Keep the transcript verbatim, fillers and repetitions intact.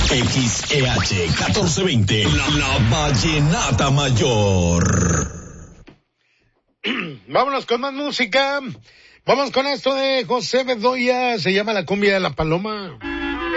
X E H catorce veinte, la, la Vallenata Mayor. Vámonos con más música. Vamos con esto de José Bedoya, se llama La Cumbia de la Paloma.